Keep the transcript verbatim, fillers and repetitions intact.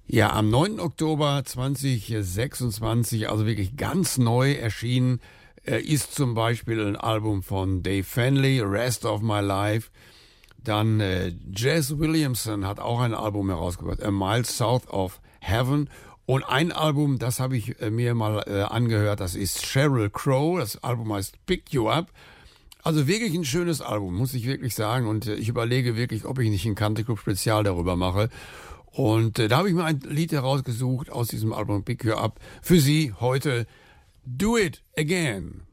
Ja, am neunten Oktober zweitausendsechsundzwanzig, also wirklich ganz neu erschienen, äh, ist zum Beispiel ein Album von Dave Fenley, Rest of My Life. Dann äh, Jazz Williamson hat auch ein Album herausgebracht, A Mile South of Heaven. Und ein Album, das habe ich äh, mir mal äh, angehört, das ist Sheryl Crow. Das Album heißt Pick You Up. Also wirklich ein schönes Album, muss ich wirklich sagen. Und äh, ich überlege wirklich, ob ich nicht ein Country Club Spezial darüber mache. Und äh, da habe ich mir ein Lied herausgesucht aus diesem Album Pick You Up für Sie heute. Do It Again.